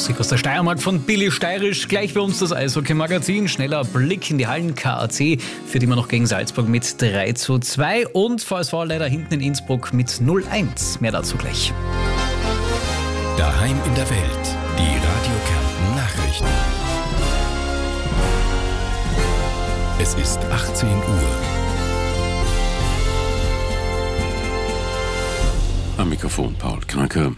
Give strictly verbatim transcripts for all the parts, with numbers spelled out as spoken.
Musik aus der Steiermark von Billy Steirisch. Gleich bei uns das Eishockey-Magazin. Schneller Blick in die Hallen. K A C führt immer noch gegen Salzburg mit drei zu zwei und V S V leider hinten in Innsbruck mit null eins. Mehr dazu gleich. Daheim in der Welt. Die Radio Kärnten Nachrichten. Es ist achtzehn Uhr. Am Mikrofon Paul Kranke.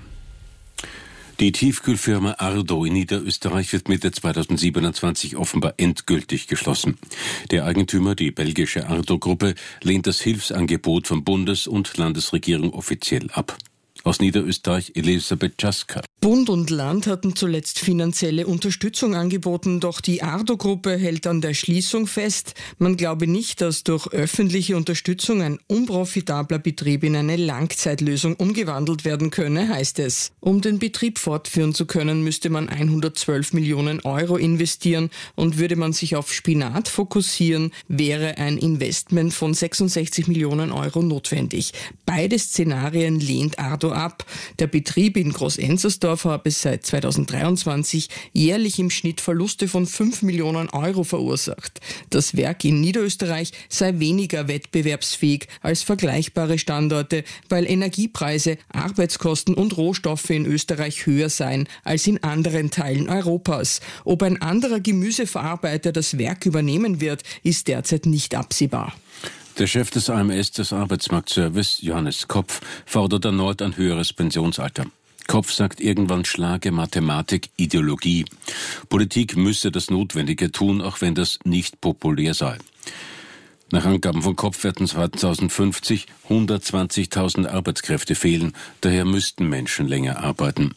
Die Tiefkühlfirma Ardo in Niederösterreich wird Mitte zweitausendsiebenundzwanzig offenbar endgültig geschlossen. Der Eigentümer, die belgische Ardo-Gruppe, lehnt das Hilfsangebot von Bundes- und Landesregierung offiziell ab. Aus Niederösterreich Elisabeth Czaska. Bund und Land hatten zuletzt finanzielle Unterstützung angeboten, doch die Ardo-Gruppe hält an der Schließung fest. Man glaube nicht, dass durch öffentliche Unterstützung ein unprofitabler Betrieb in eine Langzeitlösung umgewandelt werden könne, heißt es. Um den Betrieb fortführen zu können, müsste man hundertzwölf Millionen Euro investieren und würde man sich auf Spinat fokussieren, wäre ein Investment von sechsundsechzig Millionen Euro notwendig. Beide Szenarien lehnt Ardo ab. Der Betrieb in Groß-Enzersdorf habe seit zweitausenddreiundzwanzig jährlich im Schnitt Verluste von fünf Millionen Euro verursacht. Das Werk in Niederösterreich sei weniger wettbewerbsfähig als vergleichbare Standorte, weil Energiepreise, Arbeitskosten und Rohstoffe in Österreich höher seien als in anderen Teilen Europas. Ob ein anderer Gemüseverarbeiter das Werk übernehmen wird, ist derzeit nicht absehbar. Der Chef des A M S, des Arbeitsmarktservice, Johannes Kopf, fordert erneut ein höheres Pensionsalter. Kopf sagt, irgendwann schlage Mathematik Ideologie. Politik müsse das Notwendige tun, auch wenn das nicht populär sei. Nach Angaben von Kopf werden zweitausendfünfzig hundertzwanzigtausend Arbeitskräfte fehlen, daher müssten Menschen länger arbeiten.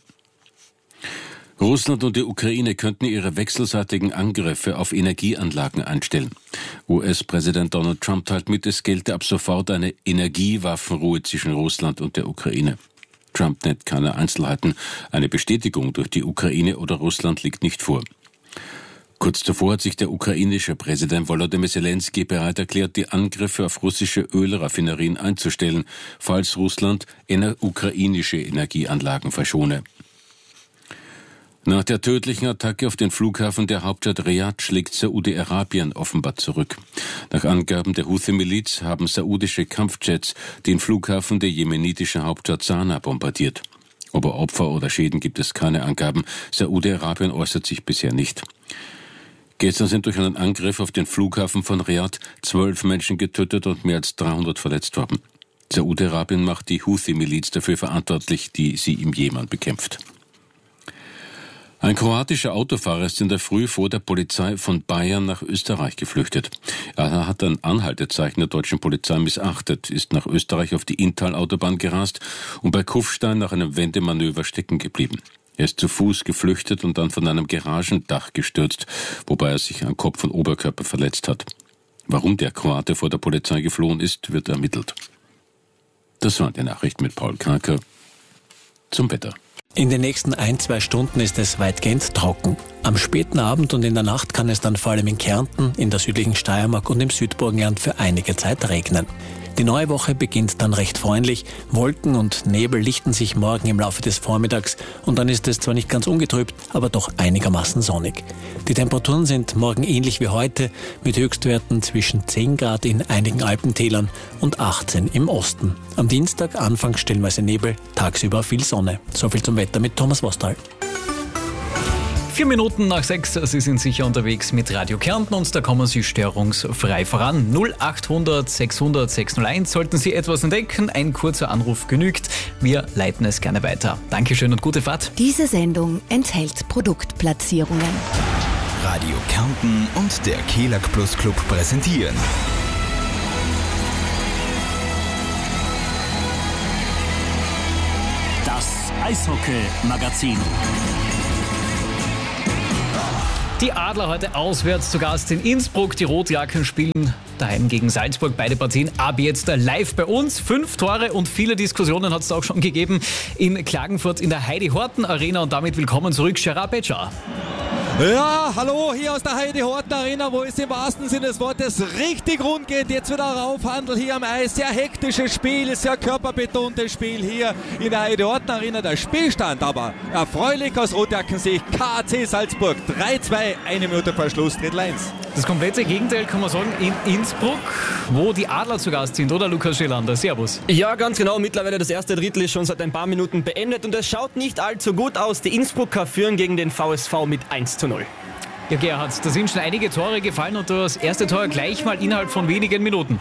Russland und die Ukraine könnten ihre wechselseitigen Angriffe auf Energieanlagen einstellen. U S-Präsident Donald Trump teilt mit, es gelte ab sofort eine Energiewaffenruhe zwischen Russland und der Ukraine. Trump nennt keine Einzelheiten. Eine Bestätigung durch die Ukraine oder Russland liegt nicht vor. Kurz zuvor hat sich der ukrainische Präsident Volodymyr Zelensky bereit erklärt, die Angriffe auf russische Ölraffinerien einzustellen, falls Russland ukrainische Energieanlagen verschone. Nach der tödlichen Attacke auf den Flughafen der Hauptstadt Riad schlägt Saudi-Arabien offenbar zurück. Nach Angaben der Houthi-Miliz haben saudische Kampfjets den Flughafen der jemenitischen Hauptstadt Sanaa bombardiert. Über Opfer oder Schäden gibt es keine Angaben. Saudi-Arabien äußert sich bisher nicht. Gestern sind durch einen Angriff auf den Flughafen von Riad zwölf Menschen getötet und mehr als dreihundert verletzt worden. Saudi-Arabien macht die Houthi-Miliz dafür verantwortlich, die sie im Jemen bekämpft. Ein kroatischer Autofahrer ist in der Früh vor der Polizei von Bayern nach Österreich geflüchtet. Er hat ein Anhaltezeichen der deutschen Polizei missachtet, ist nach Österreich auf die Inntal-Autobahn gerast und bei Kufstein nach einem Wendemanöver stecken geblieben. Er ist zu Fuß geflüchtet und dann von einem Garagendach gestürzt, wobei er sich an Kopf und Oberkörper verletzt hat. Warum der Kroate vor der Polizei geflohen ist, wird ermittelt. Das waren die Nachrichten mit Paul Kranke. Zum Wetter. In den nächsten ein, zwei Stunden ist es weitgehend trocken. Am späten Abend und in der Nacht kann es dann vor allem in Kärnten, in der südlichen Steiermark und im Südburgenland für einige Zeit regnen. Die neue Woche beginnt dann recht freundlich. Wolken und Nebel lichten sich morgen im Laufe des Vormittags und dann ist es zwar nicht ganz ungetrübt, aber doch einigermaßen sonnig. Die Temperaturen sind morgen ähnlich wie heute, mit Höchstwerten zwischen zehn Grad in einigen Alpentälern und achtzehn im Osten. Am Dienstag anfangs stellenweise Nebel, tagsüber viel Sonne. So viel zum Wetter mit Thomas Wostal. Vier Minuten nach sechs, Sie sind sicher unterwegs mit Radio Kärnten und da kommen Sie störungsfrei voran. null achthundert sechshundert sechshunderteins. Sollten Sie etwas entdecken, ein kurzer Anruf genügt. Wir leiten es gerne weiter. Dankeschön und gute Fahrt. Diese Sendung enthält Produktplatzierungen. Radio Kärnten und der Kelag Plus Club präsentieren. Das Eishockey-Magazin. Die Adler heute auswärts zu Gast in Innsbruck. Die Rotjacken spielen daheim gegen Salzburg. Beide Partien ab jetzt live bei uns. Fünf Tore und viele Diskussionen hat es auch schon gegeben in Klagenfurt in der Heidi-Horten-Arena. Und damit willkommen zurück, Gerard Betscher. Ja, hallo, hier aus der Heidi-Horten-Arena, wo es im wahrsten Sinne des Wortes richtig rund geht. Jetzt wieder Raufhandel hier am Eis. Sehr hektisches Spiel, sehr körperbetontes Spiel hier in der Heidi-Horten-Arena. Der Spielstand aber erfreulich aus Rotjackensicht. K A C Salzburg drei zwei, eine Minute vor Schluss, Drittel eins. Das komplette Gegenteil kann man sagen in Innsbruck, wo die Adler zu Gast sind, oder Lukas Schelander? Servus. Ja, ganz genau. Mittlerweile das erste Drittel ist schon seit ein paar Minuten beendet und es schaut nicht allzu gut aus. Die Innsbrucker führen gegen den V S V mit eins zu null. Ja, Gerhard, da sind schon einige Tore gefallen und das erste Tor gleich mal innerhalb von wenigen Minuten.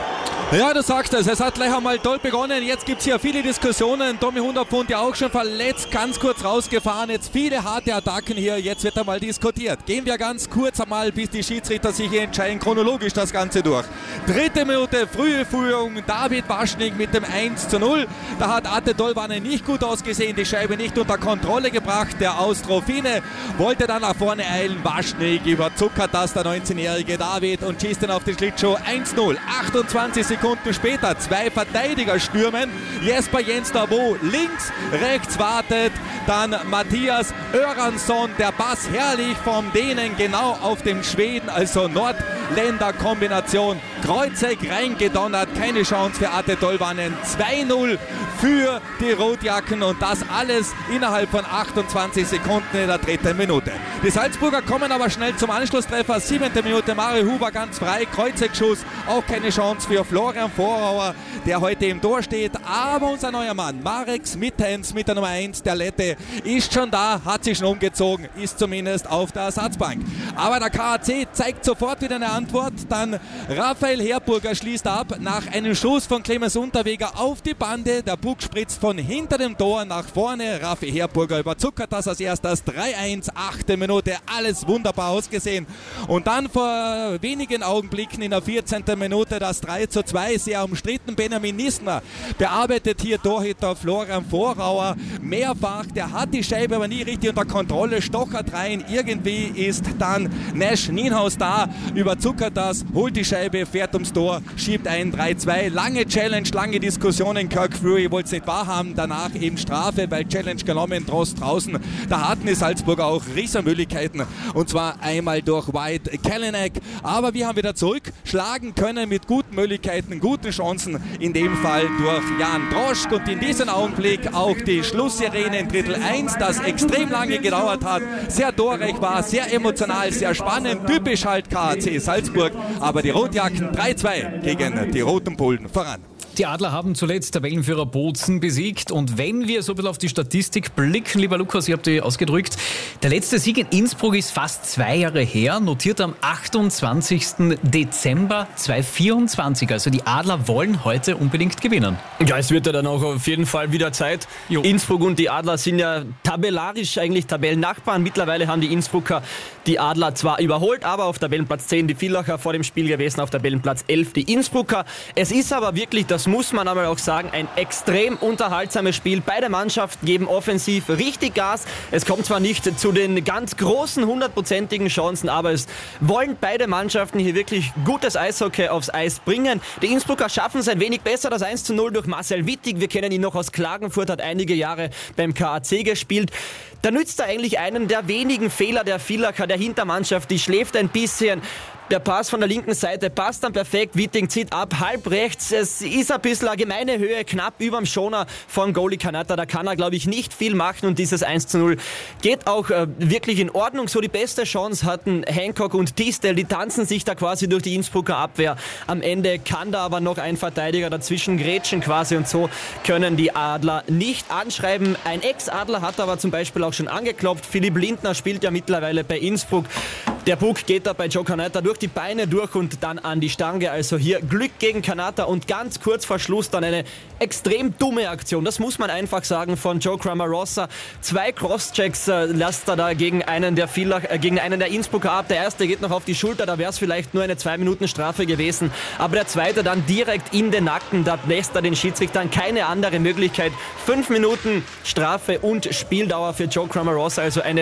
Ja, du sagst es, es hat gleich einmal toll begonnen. Jetzt gibt es hier viele Diskussionen. Tommy hundert Pfund ja auch schon verletzt, ganz kurz rausgefahren. Jetzt viele harte Attacken hier, jetzt wird einmal diskutiert. Gehen wir ganz kurz einmal, bis die Schiedsrichter sich hier entscheiden, chronologisch das Ganze durch. Dritte Minute, frühe Führung, David Waschnig mit dem eins zu null. Da hat Ate Dolvanen nicht gut ausgesehen, die Scheibe nicht unter Kontrolle gebracht. Der Austrofine wollte dann nach vorne eilen. Waschnig überzuckert das, der neunzehnjährige David, und schießt dann auf den Schlittschuh. eins null, achtundzwanzig Sekunden später, zwei Verteidiger stürmen. Jesper Jens Davo links, rechts wartet dann Matthias Öransson. Der Pass herrlich vom Dänen genau auf den Schweden, also Nordländer-Kombination. Kreuzeg reingedonnert, keine Chance für Ate Dolvanen. zwei null für die Rotjacken und das alles innerhalb von achtundzwanzig Sekunden in der dritten Minute. Die Salzburger kommen aber schnell zum Anschlusstreffer. Siebente Minute, Mario Huber ganz frei, Kreuzegschuss, auch keine Chance für Florian Vorauer, der heute im Tor steht. Aber unser neuer Mann, Marek Smittens mit der Nummer eins, der Lette, ist schon da, hat sich schon umgezogen, ist zumindest auf der Ersatzbank. Aber der K A C zeigt sofort wieder eine Antwort. Dann Raphael Herburger schließt ab nach einem Schuss von Clemens Unterweger auf die Bande. Der Puck spritzt von hinter dem Tor nach vorne. Raphael Herburger überzuckert das als erstes. drei eins, achte Minute, alles wunderbar ausgesehen. Und dann vor wenigen Augenblicken in der vierzehnten Minute das drei zu zwei, sehr umstritten. Benjamin Nissner bearbeitet hier Torhüter Florian Vorauer mehrfach. Der hat die Scheibe aber nie richtig unter Kontrolle, stochert rein. Irgendwie ist dann Nash Nienhaus da, überzuckert das, holt die Scheibe, fährt ums Tor, schiebt ein drei zwei. Lange Challenge, lange Diskussionen. Kirk Fury wollte es nicht wahrhaben. Danach eben Strafe, weil Challenge genommen, Trost draußen. Da hatten die Salzburger auch Riesenmöglichkeiten. Und zwar einmal durch White Kalanick. Aber wir haben wieder zurückschlagen können mit guten Möglichkeiten, guten Chancen. In dem Fall durch Jan Droschk. Und in diesem Augenblick auch die Schlusssirene in Drittel eins, das extrem lange gedauert hat. Sehr torreich war, sehr emotional, sehr spannend. Typisch halt K A C Salzburg. Aber die Rotjacken drei zwei gegen die Roten Bullen voran. Die Adler haben zuletzt Tabellenführer Bozen besiegt und wenn wir so ein bisschen auf die Statistik blicken, lieber Lukas, ich habe die ausgedrückt, der letzte Sieg in Innsbruck ist fast zwei Jahre her, notiert am achtundzwanzigsten Dezember zweitausendvierundzwanzig. Also die Adler wollen heute unbedingt gewinnen. Ja, es wird ja dann auch auf jeden Fall wieder Zeit. Jo. Innsbruck und die Adler sind ja tabellarisch eigentlich Tabellennachbarn. Mittlerweile haben die Innsbrucker die Adler zwar überholt, aber auf Tabellenplatz zehn die Villacher vor dem Spiel gewesen, auf Tabellenplatz elf die Innsbrucker. Es ist aber wirklich, das muss man aber auch sagen, ein extrem unterhaltsames Spiel. Beide Mannschaften geben offensiv richtig Gas. Es kommt zwar nicht zu den ganz großen hundertprozentigen Chancen, aber es wollen beide Mannschaften hier wirklich gutes Eishockey aufs Eis bringen. Die Innsbrucker schaffen es ein wenig besser, das eins zu null durch Marcel Wittig. Wir kennen ihn noch aus Klagenfurt, hat einige Jahre beim K A C gespielt. Da nützt er eigentlich einen der wenigen Fehler der Villacher, der Hintermannschaft. Die schläft ein bisschen. Der Pass von der linken Seite passt dann perfekt. Witting zieht ab, halb rechts. Es ist ein bisschen eine gemeine Höhe, knapp überm Schoner von Goalie Kanata. Da kann er, glaube ich, nicht viel machen und dieses eins zu null geht auch äh, wirklich in Ordnung. So die beste Chance hatten Hancock und Tistel. Die tanzen sich da quasi durch die Innsbrucker Abwehr. Am Ende kann da aber noch ein Verteidiger dazwischen grätschen quasi und so können die Adler nicht anschreiben. Ein Ex-Adler hat aber zum Beispiel auch schon angeklopft. Philipp Lindner spielt ja mittlerweile bei Innsbruck. Der Puck geht da bei Joe Kanata durch die Beine durch und dann an die Stange. Also hier Glück gegen Kanata und ganz kurz vor Schluss dann eine extrem dumme Aktion. Das muss man einfach sagen von Joe Cramarossa. Zwei Crosschecks äh, lässt er da gegen einen der Villach, äh, gegen einen der Innsbrucker ab. Der erste geht noch auf die Schulter, da wäre es vielleicht nur eine zwei Minuten Strafe gewesen. Aber der zweite dann direkt in den Nacken. Da lässt er den Schiedsrichtern keine andere Möglichkeit. Fünf Minuten Strafe und Spieldauer für Joe Cramarossa. Also eine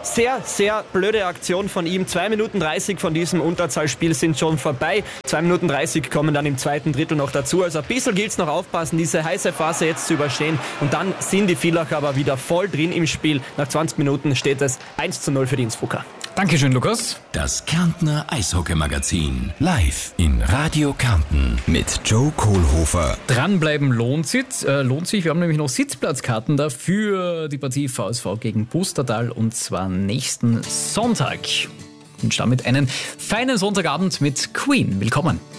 Sehr, sehr blöde Aktion von ihm. zwei Minuten dreißig von diesem Unterzahlspiel sind schon vorbei. zwei Minuten dreißig kommen dann im zweiten Drittel noch dazu. Also ein bisschen gilt es noch aufpassen, diese heiße Phase jetzt zu überstehen. Und dann sind die Villacher aber wieder voll drin im Spiel. Nach zwanzig Minuten steht es eins zu null für die Innsbrucker. Dankeschön, Lukas. Das Kärntner Eishockey-Magazin. Live in Radio Kärnten mit Joe Kohlhofer. Dranbleiben lohnt sich. Äh, lohnt sich. Wir haben nämlich noch Sitzplatzkarten da für die Partie V S V gegen Pustertal und zwar nächsten Sonntag. Und damit einen feinen Sonntagabend mit Queen. Willkommen.